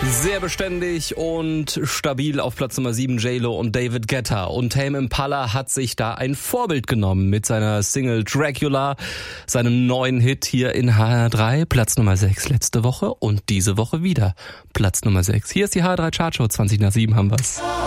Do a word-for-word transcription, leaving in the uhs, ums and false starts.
Sehr beständig und stabil auf Platz Nummer sieben J-Lo und David Guetta. Und Tame Impala hat sich da ein Vorbild genommen mit seiner Single Dracula, seinem neuen Hit hier in H R drei. Platz Nummer sechs letzte Woche und diese Woche wieder Platz Nummer sechs. Hier ist die H R drei Chartshow, zwanzig nach sieben haben wir's.